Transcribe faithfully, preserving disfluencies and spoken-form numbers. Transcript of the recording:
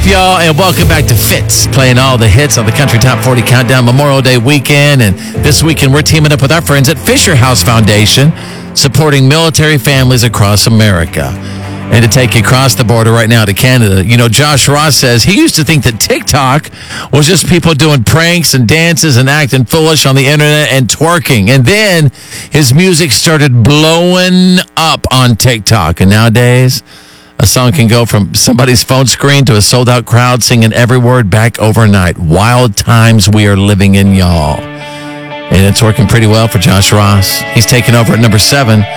y'all? And welcome back to Fitz, playing all the hits on the Country Top forty Countdown Memorial Day weekend. And this weekend, we're teaming up with our friends at Fisher House Foundation, supporting military families across America. And to take you across the border right now to Canada, you know, Josh Ross says he used to think that TikTok was just people doing pranks and dances and acting foolish on the internet and twerking. And then his music started blowing up on TikTok. And nowadays, a song can go from somebody's phone screen to a sold-out crowd singing every word back overnight. Wild times we are living in, y'all. And it's working pretty well for Josh Ross. He's taken over at number seven